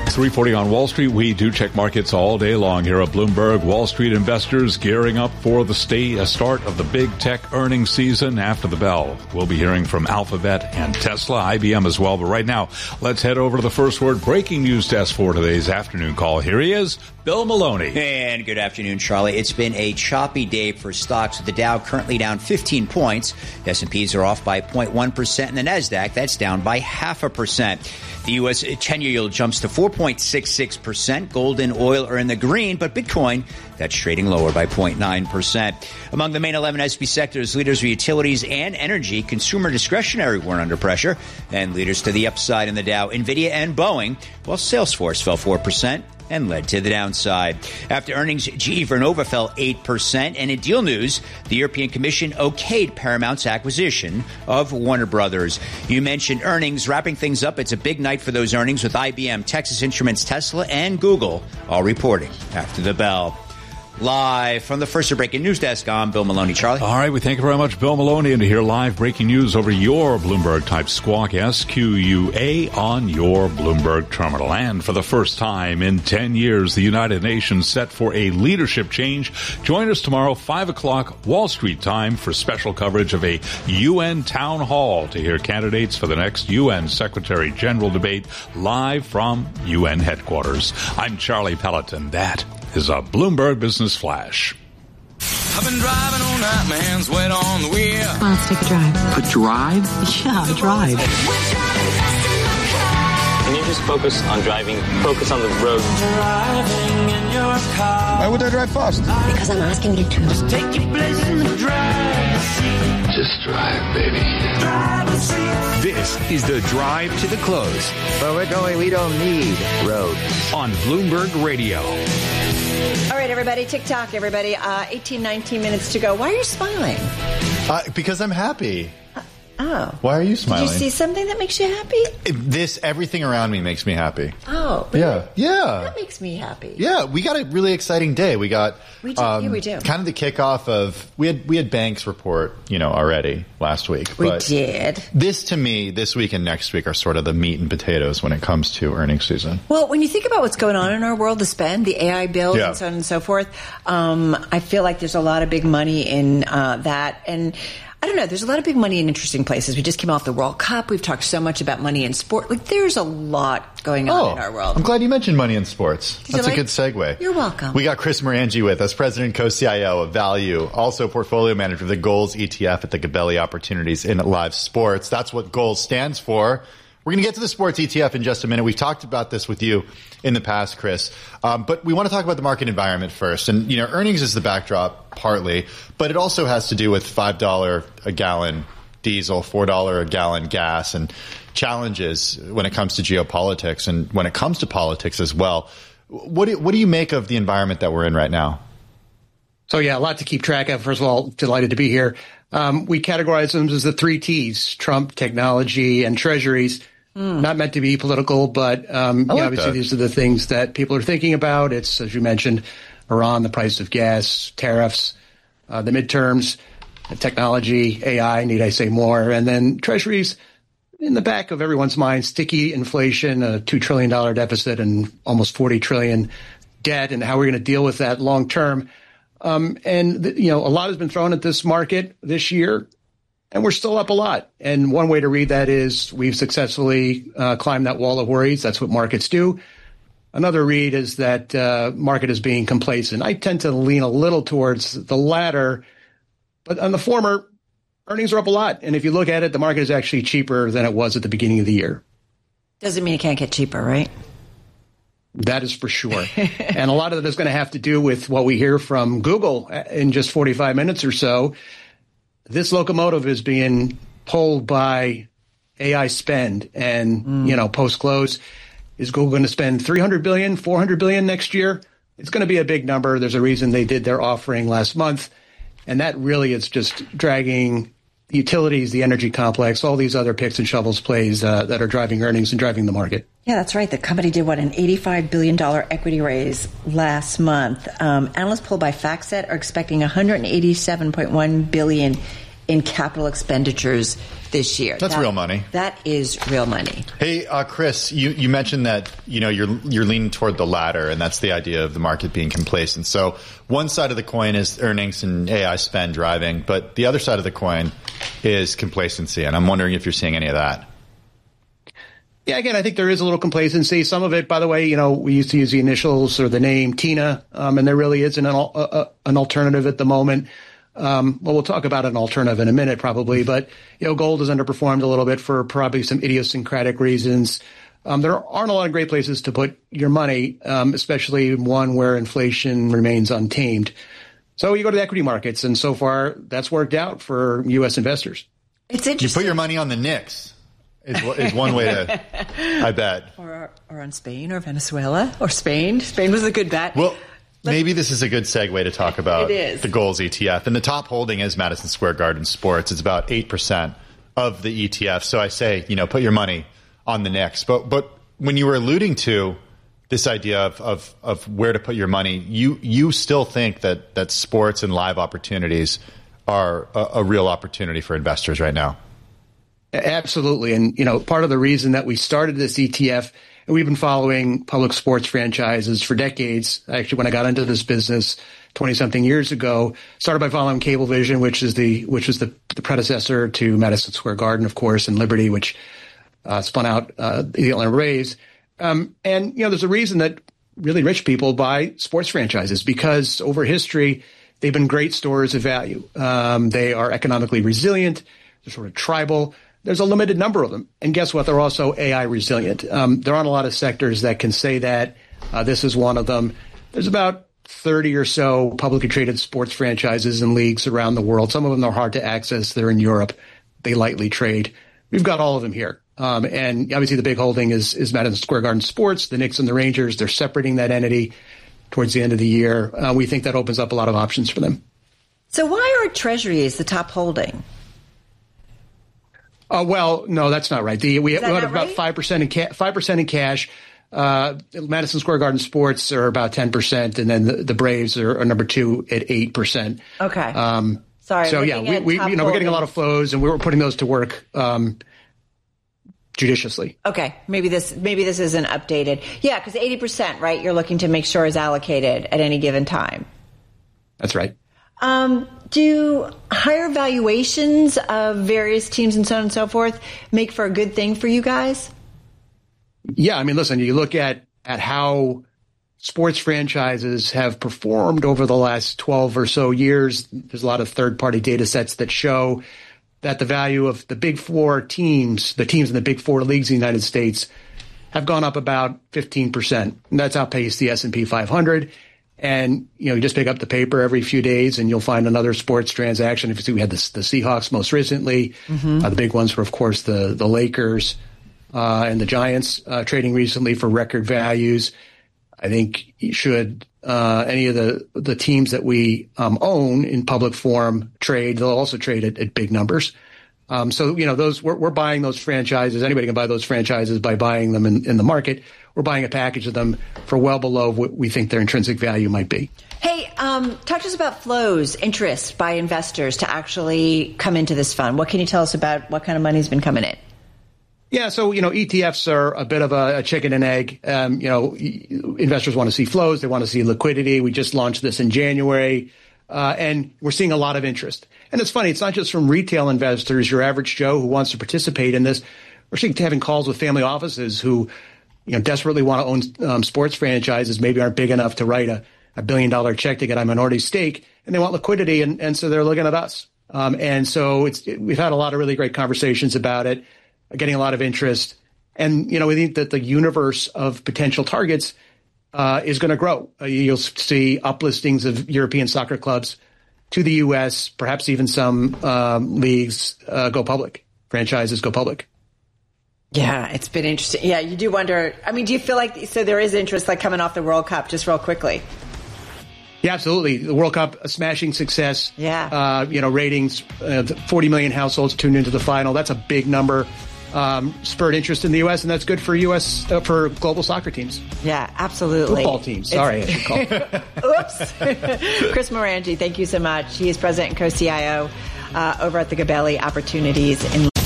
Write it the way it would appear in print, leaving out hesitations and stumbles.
3:40 on Wall Street. We do check markets all day long here at Bloomberg. Wall Street investors gearing up for the start of the big tech earnings season. After the bell, we'll be hearing from Alphabet and Tesla, IBM as well. But right now, let's head over to the First Word breaking news desk for today's afternoon call. Here he is, Bill Maloney. And good afternoon, Charlie. It's been a choppy day for stocks, with the Dow currently down 15 points. The S&Ps are off by 0.1%, and the NASDAQ, that's down by 0.5%. The U.S. 10-year yield jumps to 4.66%. Gold and oil are in the green, but Bitcoin, that's trading lower by 0.9%. Among the main 11 S&P sectors, leaders were utilities and energy. Consumer discretionary weren't under pressure. And leaders to the upside in the Dow, NVIDIA and Boeing, while Salesforce fell 4% and led to the downside. After earnings, GE Vernova fell 8%. And in deal news, the European Commission okayed Paramount's acquisition of Warner Brothers. You mentioned earnings. Wrapping things up, it's a big night for those earnings, with IBM, Texas Instruments, Tesla, and Google all reporting after the bell. Live from the First Breaking News Desk, I'm Bill Maloney. Charlie? All right, we thank you very much, Bill Maloney. And to hear live breaking news over your Bloomberg-type Squawk, SQUA, on your Bloomberg terminal. And for the first time in 10 years, the United Nations set for a leadership change. Join us tomorrow, 5 o'clock Wall Street time, for special coverage of a UN town hall to hear candidates for the next UN Secretary General debate live from UN headquarters. I'm Charlie Pelleton. That is a Bloomberg Business Flash. I've been driving all night, my hands wet on the wheel. Come on, let's take a drive. A drive? Yeah, a drive. Can you just focus on driving? Focus on the road. Driving in your car. Why would I drive fast? Because I'm asking you to. Just take your place in the driver's seat. Just drive, baby. Driver's seat. This is the drive to the close. But we're going, we don't need roads. On Bloomberg Radio. All right, everybody, TikTok, everybody. 18, 19 minutes to go. Why are you smiling? Because I'm happy. Oh. Why are you smiling? Did you see something that makes you happy? Everything around me makes me happy. Oh. Yeah. That makes me happy. Yeah, we got a really exciting day. We got we do. Kind of the kickoff of we had Banks report, already last week. We did. This, to me, this week and next week are sort of the meat and potatoes when it comes to earnings season. Well, when you think about what's going on in our world, the spend, the AI bills, and so on and so forth, I feel like there's a lot of big money in that. And I don't know. There's a lot of big money in interesting places. We just came off the World Cup. We've talked so much about money in sport. Like, there's a lot going on in our world. I'm glad you mentioned money in sports. That's a good segue. You're welcome. We got Chris Morangi with us, President and Co-CIO of Value, also portfolio manager of the Goals ETF at the Gabelli Opportunities in Live Sports. That's what Goals stands for. We're going to get to the sports ETF in just a minute. We've talked about this with you in the past, Chris. But we want to talk about the market environment first. And, earnings is the backdrop partly, but it also has to do with $5 a gallon diesel, $4 a gallon gas, and challenges when it comes to geopolitics and when it comes to politics as well. What do you make of the environment that we're in right now? So, a lot to keep track of. First of all, delighted to be here. We categorize them as the 3 T's: Trump, technology, and treasuries. Not meant to be political, but obviously these are the things that people are thinking about. It's, as you mentioned, Iran, the price of gas, tariffs, the midterms, technology, AI, need I say more, and then treasuries in the back of everyone's mind: sticky inflation, a $2 trillion deficit, and almost $40 trillion debt, and how we're going to deal with that long term. A lot has been thrown at this market this year, and we're still up a lot. And one way to read that is we've successfully climbed that wall of worries. That's what markets do. Another read is that market is being complacent. I tend to lean a little towards the latter, but on the former, earnings are up a lot. And if you look at it, the market is actually cheaper than it was at the beginning of the year. Doesn't mean it can't get cheaper, right? That is for sure. And a lot of that is going to have to do with what we hear from Google in just 45 minutes or so. This locomotive is being pulled by AI spend. And, post-close, is Google going to spend $300 billion, $400 billion next year? It's going to be a big number. There's a reason they did their offering last month. And that really is just dragging utilities, the energy complex, all these other picks and shovels plays that are driving earnings and driving the market. Yeah, that's right. The company did, an $85 billion equity raise last month. Analysts polled by FactSet are expecting $187.1 billion in capital expenditures this year. That's real money. That is real money. Hey, Chris, you mentioned that you're leaning toward the latter, and that's the idea of the market being complacent. So one side of the coin is earnings and AI spend driving, but the other side of the coin is complacency, and I'm wondering if you're seeing any of that. Yeah, again, I think there is a little complacency. Some of it, by the way, we used to use the initials or the name Tina, and there really isn't an alternative at the moment. Well, we'll talk about an alternative in a minute, probably, but gold has underperformed a little bit for probably some idiosyncratic reasons. There aren't a lot of great places to put your money, especially one where inflation remains untamed. So you go to the equity markets, and so far that's worked out for U.S. investors. It's interesting. You put your money on the Knicks. Is one way to, I bet. Or on Spain or Venezuela or Spain. Spain was a good bet. Well, maybe this is a good segue to talk about the Goals ETF. And the top holding is Madison Square Garden Sports. It's about 8% of the ETF. So I say, put your money on the Knicks. But when you were alluding to this idea of where to put your money, you still think that sports and live opportunities are a real opportunity for investors right now? Absolutely. And, part of the reason that we started this ETF, and we've been following public sports franchises for decades. Actually, when I got into this business 20-something years ago, started by following Cablevision, which was the predecessor to Madison Square Garden, of course, and Liberty, which spun out the Atlanta Braves. And, there's a reason that really rich people buy sports franchises, because over history, they've been great stores of value. They are economically resilient. They're sort of tribal. There's a limited number of them. And guess what? They're also AI resilient. There aren't a lot of sectors that can say that. This is one of them. There's about 30 or so publicly traded sports franchises and leagues around the world. Some of them are hard to access. They're in Europe. They lightly trade. We've got all of them here. And obviously the big holding is Madison Square Garden Sports, the Knicks and the Rangers. They're separating that entity towards the end of the year. We think that opens up a lot of options for them. So why are treasuries the top holding? Well, no, that's not right. We have about right? 5% in cash. Madison Square Garden Sports are about 10%, and then the Braves are number 2 at 8%. Okay. Sorry. So yeah, we're getting a lot of flows, and we're putting those to work judiciously. Okay. Maybe this isn't updated. Yeah, because 80%, right? You're looking to make sure is allocated at any given time. That's right. Do higher valuations of various teams and so on and so forth make for a good thing for you guys? Yeah, I mean, listen, you look at how sports franchises have performed over the last 12 or so years. There's a lot of third-party data sets that show that the value of the big four teams, the teams in the big four leagues in the United States, have gone up about 15%. And that's outpaced the S&P 500. And, you just pick up the paper every few days and you'll find another sports transaction. If you see, we had the Seahawks most recently. Mm-hmm. The big ones were, of course, the Lakers and the Giants trading recently for record values. I think should any of the teams that we own in public form trade, they'll also trade at big numbers. So, those we're buying those franchises. Anybody can buy those franchises by buying them in the market. We're buying a package of them for well below what we think their intrinsic value might be. Hey, talk to us about flows, interest by investors to actually come into this fund. What can you tell us about what kind of money's been coming in? Yeah, so, ETFs are a bit of a chicken and egg. Investors want to see flows. They want to see liquidity. We just launched this in January, and we're seeing a lot of interest. And it's funny, it's not just from retail investors, your average Joe who wants to participate in this. We're having calls with family offices who, desperately want to own sports franchises, maybe aren't big enough to write a $1 billion check to get a minority stake, and they want liquidity, and so they're looking at us. And so we've had a lot of really great conversations about it, getting a lot of interest. And, we think that the universe of potential targets is going to grow. You'll see uplistings of European soccer clubs to the U.S., perhaps even some leagues go public, franchises go public. Yeah, it's been interesting. Yeah, you do wonder. I mean, do you feel like, so there is interest coming off the World Cup, just real quickly? Yeah, absolutely. The World Cup, a smashing success. Yeah. Ratings, 40 million households tuned into the final. That's a big number. Spurred interest in the U.S., and that's good for for global soccer teams. Yeah, absolutely. Football teams. Sorry, I should call. Oops. Chris Morangi, thank you so much. He is president and co-CIO over at the Gabelli Opportunities in